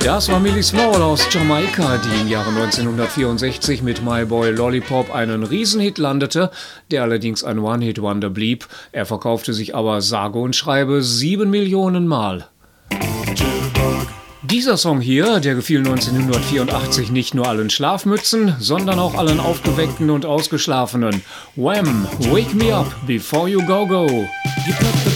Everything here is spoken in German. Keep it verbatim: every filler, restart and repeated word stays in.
Das war Millie Small aus Jamaika, die im Jahre neunzehnhundertvierundsechzig mit My Boy Lollipop einen Riesenhit landete, der allerdings ein One-Hit-Wonder blieb. Er verkaufte sich aber sage und schreibe sieben Millionen Mal. Dieser Song hier, der gefiel neunzehnhundertvierundachtzig nicht nur allen Schlafmützen, sondern auch allen Aufgeweckten und Ausgeschlafenen. Wham! Wake me up before you go go. You got the